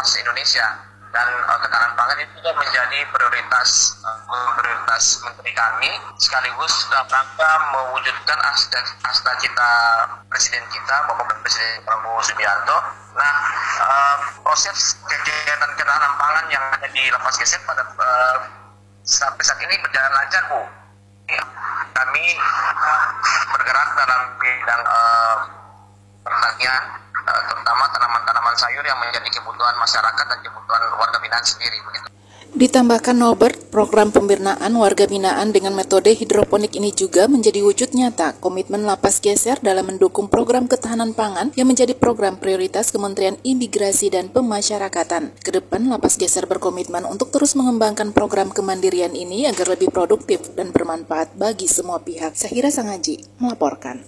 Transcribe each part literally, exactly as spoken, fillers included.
lapas Indonesia. Dan uh, ketahanan pangan itu juga menjadi prioritas uh, prioritas menteri kami, sekaligus dalam rangka mewujudkan cita-cita presiden kita, Bapak Presiden Prabowo Subianto. Nah, uh, proses kegiatan ketahanan pangan yang ada di Lapas Geser pada uh, sampai saat ini berjalan lancar, Bu. Kami bergerak dalam bidang uh, pertanian, uh, terutama tanaman-tanaman sayur yang menjadi kebutuhan masyarakat dan kebutuhan warga binaan sendiri, begitu. Ditambahkan Norbert, program pembinaan warga binaan dengan metode hidroponik ini juga menjadi wujud nyata komitmen Lapas Geser dalam mendukung program ketahanan pangan yang menjadi program prioritas Kementerian Imigrasi dan Pemasyarakatan. Kedepan Lapas Geser berkomitmen untuk terus mengembangkan program kemandirian ini agar lebih produktif dan bermanfaat bagi semua pihak. Sahira Sangaji melaporkan.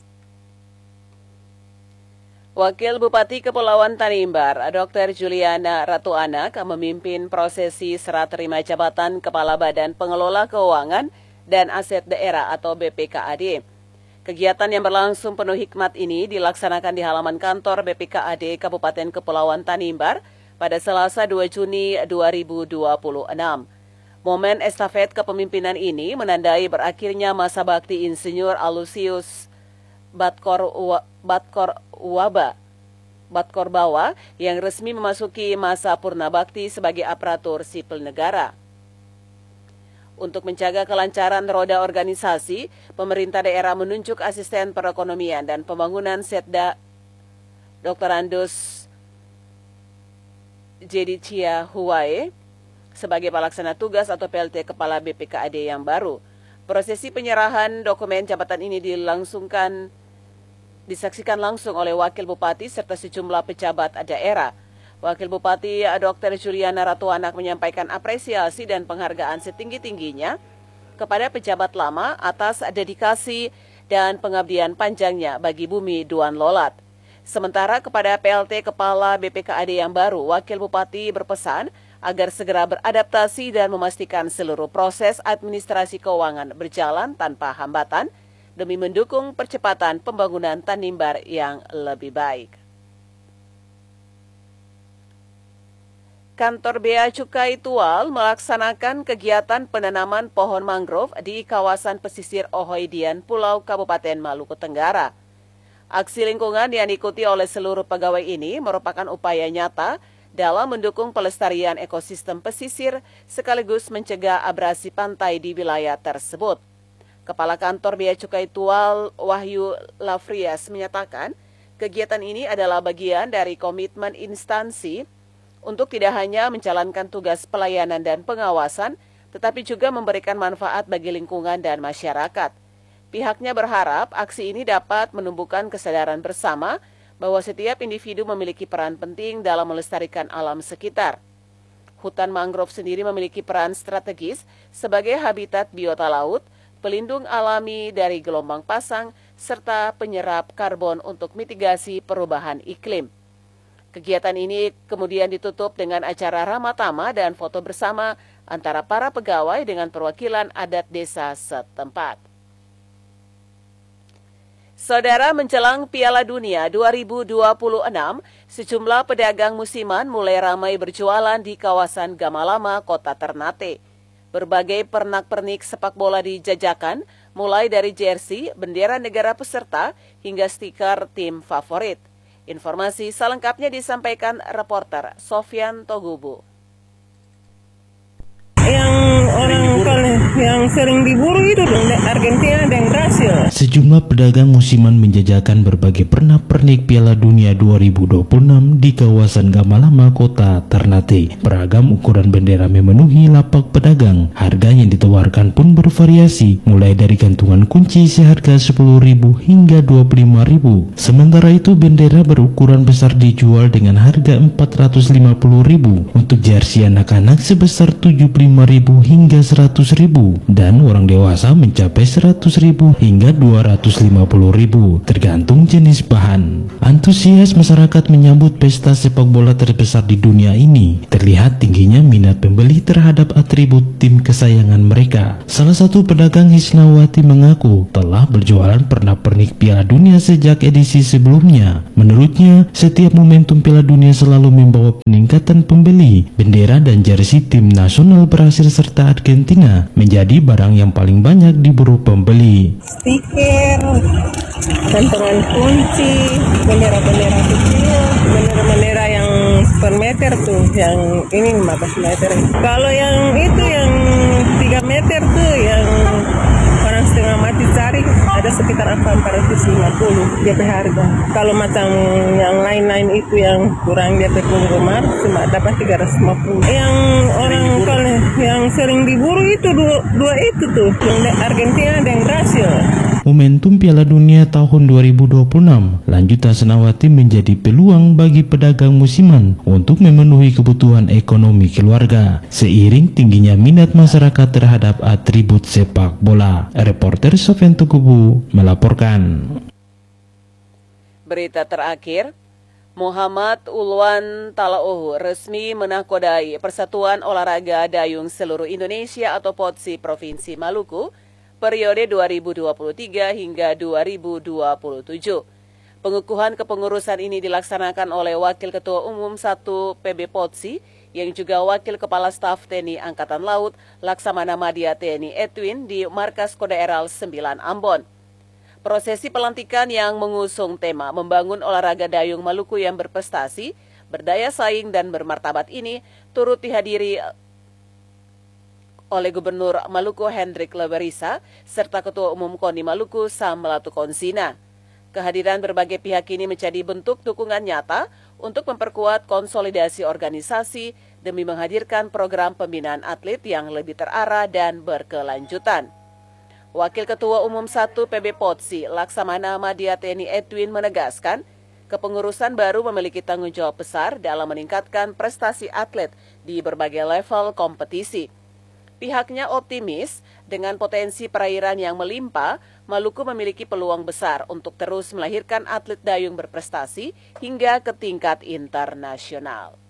Wakil Bupati Kepulauan Tanimbar, Dokter Juliana Ratu Anak, memimpin prosesi serah terima jabatan Kepala Badan Pengelola Keuangan dan Aset Daerah atau B P K A D. Kegiatan yang berlangsung penuh hikmat ini dilaksanakan di halaman kantor B P K A D Kabupaten Kepulauan Tanimbar pada Selasa dua Juni dua ribu dua puluh enam. Momen estafet kepemimpinan ini menandai berakhirnya masa bakti Insinyur Alusius Batkor Batkor Waba Batkorbawa yang resmi memasuki masa purna bakti sebagai aparatur sipil negara. Untuk menjaga kelancaran roda organisasi, pemerintah daerah menunjuk asisten perekonomian dan pembangunan Setda Doktor Andus Jedicia Huwae sebagai pelaksana tugas atau P L T Kepala B P K A D yang baru. Prosesi penyerahan dokumen jabatan ini dilangsungkan disaksikan langsung oleh Wakil Bupati serta sejumlah pejabat daerah. Wakil Bupati Dokter Juliana Ratu Anak menyampaikan apresiasi dan penghargaan setinggi-tingginya kepada pejabat lama atas dedikasi dan pengabdian panjangnya bagi bumi Duan Lolat. Sementara kepada P L T Kepala B P K A D yang baru, Wakil Bupati berpesan agar segera beradaptasi dan memastikan seluruh proses administrasi keuangan berjalan tanpa hambatan, demi mendukung percepatan pembangunan Tanimbar yang lebih baik. Kantor Bea Cukai Tual melaksanakan kegiatan penanaman pohon mangrove di kawasan pesisir Ohoidian, Pulau Kabupaten Maluku Tenggara. Aksi lingkungan yang diikuti oleh seluruh pegawai ini merupakan upaya nyata dalam mendukung pelestarian ekosistem pesisir sekaligus mencegah abrasi pantai di wilayah tersebut. Kepala Kantor Bea Cukai Tual Wahyu Lafrias menyatakan kegiatan ini adalah bagian dari komitmen instansi untuk tidak hanya menjalankan tugas pelayanan dan pengawasan, tetapi juga memberikan manfaat bagi lingkungan dan masyarakat. Pihaknya berharap aksi ini dapat menumbuhkan kesadaran bersama bahwa setiap individu memiliki peran penting dalam melestarikan alam sekitar. Hutan mangrove sendiri memiliki peran strategis sebagai habitat biota laut, pelindung alami dari gelombang pasang, serta penyerap karbon untuk mitigasi perubahan iklim. Kegiatan ini kemudian ditutup dengan acara ramatama dan foto bersama antara para pegawai dengan perwakilan adat desa setempat. Saudara, menjelang Piala Dunia dua ribu dua puluh enam, sejumlah pedagang musiman mulai ramai berjualan di kawasan Gamalama, Kota Ternate. Berbagai pernak-pernik sepak bola dijajakan, mulai dari jersey, bendera negara peserta, hingga stiker tim favorit. Informasi selengkapnya disampaikan reporter Sofyan Togubu. Yang orang paling yang sering diburu itu dong, Argentina dan Brasil. Sejumlah pedagang musiman menjajakan berbagai pernak-pernik Piala Dunia dua ribu dua puluh enam di kawasan Gamalama, Kota Ternate. Beragam ukuran bendera memenuhi lapak pedagang. Harga yang ditawarkan pun bervariasi, mulai dari gantungan kunci seharga sepuluh ribu hingga dua puluh lima ribu. Sementara itu bendera berukuran besar dijual dengan harga empat ratus lima puluh ribu. Untuk jersey anak-anak sebesar tujuh puluh lima ribu hingga seratus ribu. ribu dan orang dewasa mencapai seratus ribu hingga dua ratus lima puluh ribu tergantung jenis bahan. Antusias masyarakat menyambut pesta sepak bola terbesar di dunia ini. Terlihat tingginya minat pembeli terhadap atribut tim kesayangan mereka. Salah satu pedagang Hisnawati mengaku telah berjualan pernak-pernik Piala Dunia sejak edisi sebelumnya. Menurutnya, setiap momentum Piala Dunia selalu membawa peningkatan pembeli. Bendera dan jersey tim nasional Brasil serta Argentina menjadi barang yang paling banyak diburu pembeli. Stiker, gantungan kunci, bendera-bendera kecil, bendera-bendera yang per meter tuh, yang ini lima belas meter. Kalau yang itu yang tiga meter tuh, yang orang setengah mati cari, ada sekitar empat ratus lima puluh D P harga. Kalau macam yang lain-lain itu yang kurang D P penggemar cuma dapat tiga ratus lima puluh. Yang orang kalau yang sering diburu itu dua, dua itu tuh, yang Argentina dan Brasil. Momentum Piala Dunia tahun dua ribu dua puluh enam, lanjut Hasnawati menjadi peluang bagi pedagang musiman untuk memenuhi kebutuhan ekonomi keluarga, seiring tingginya minat masyarakat terhadap atribut sepak bola. Reporter Sofyan Tukubu melaporkan. Berita terakhir, Muhammad Ulwan Talaohu resmi menakodai Persatuan Olahraga Dayung Seluruh Indonesia atau P O D S I Provinsi Maluku periode dua ribu dua puluh tiga hingga dua ribu dua puluh tujuh. Pengukuhan kepengurusan ini dilaksanakan oleh Wakil Ketua Umum satu P B P O D S I yang juga Wakil Kepala Staf T N I Angkatan Laut Laksamana Madya T N I Edwin di Markas Kode Eral sembilan Ambon. Prosesi pelantikan yang mengusung tema membangun olahraga dayung Maluku yang berprestasi, berdaya saing dan bermartabat ini turut dihadiri oleh Gubernur Maluku Hendrik Lewerisa serta Ketua Umum KONI Maluku Sam Melatu Konsina. Kehadiran berbagai pihak ini menjadi bentuk dukungan nyata untuk memperkuat konsolidasi organisasi demi menghadirkan program pembinaan atlet yang lebih terarah dan berkelanjutan. Wakil Ketua Umum satu P B P O D S I Laksamana Madya T N I Edwin menegaskan, kepengurusan baru memiliki tanggung jawab besar dalam meningkatkan prestasi atlet di berbagai level kompetisi. Pihaknya optimis dengan potensi perairan yang melimpah, Maluku memiliki peluang besar untuk terus melahirkan atlet dayung berprestasi hingga ke tingkat internasional.